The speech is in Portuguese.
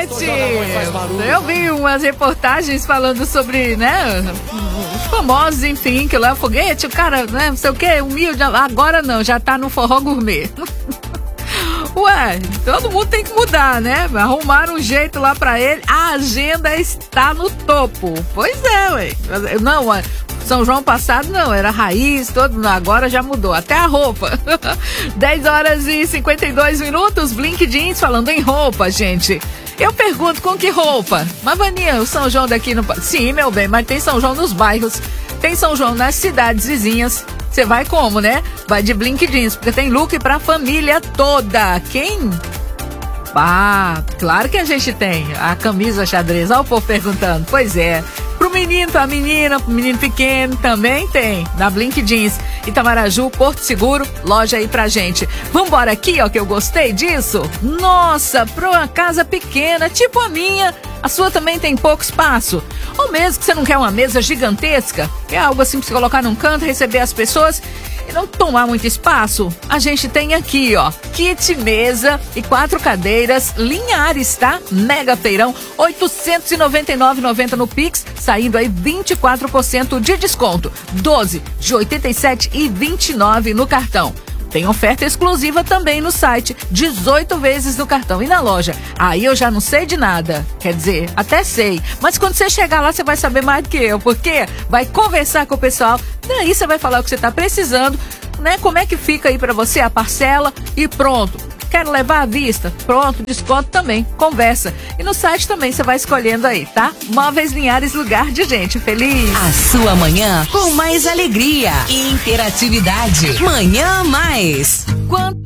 7. Eu vi umas reportagens falando sobre, né, os famosos, enfim, que lá o foguete, o cara, né, não sei o que, humilde, agora não, já tá no forró gourmet. Ué, todo mundo tem que mudar, né? Arrumaram um jeito lá pra ele, a agenda está no topo. Pois é, ué. Não, São João passado não, era raiz, todo, agora já mudou, até a roupa. 10h52, Blink Jeans falando em roupa, gente. Eu pergunto, com que roupa? Mas, Vaninha, o São João daqui no... Sim, meu bem, mas tem São João nos bairros, tem São João nas cidades vizinhas. Você vai como, né? Vai de Blink Jeans, porque tem look pra família toda. Quem? Ah, claro que a gente tem. A camisa xadrez, olha o povo perguntando. Pois é. Pro menino, pra menina, pro menino pequeno, também tem. Na Blink Jeans. Itamaraju, Porto Seguro, loja aí pra gente. Vambora aqui, ó, que eu gostei disso. Nossa, pra uma casa pequena, tipo a minha. A sua também tem pouco espaço. Ou mesmo que você não quer uma mesa gigantesca, quer algo assim pra você colocar num canto, receber as pessoas e não tomar muito espaço, a gente tem aqui, ó, kit mesa e 4 cadeiras, Linhares, tá? Mega feirão, R$ 899,90 no Pix, saindo aí 24% de desconto, 12 de R$ 87,29 no cartão. Tem oferta exclusiva também no site, 18 vezes no cartão e na loja. Aí eu já não sei de nada, quer dizer, até sei, mas quando você chegar lá você vai saber mais do que eu, porque vai conversar com o pessoal, daí você vai falar o que você tá precisando, né? Como é que fica aí pra você a parcela e pronto. Quero levar à vista? Pronto, desconto também, conversa. E no site também você vai escolhendo aí, tá? Móveis Linhares, lugar de gente feliz. A sua manhã com mais alegria e interatividade. Manhã Mais.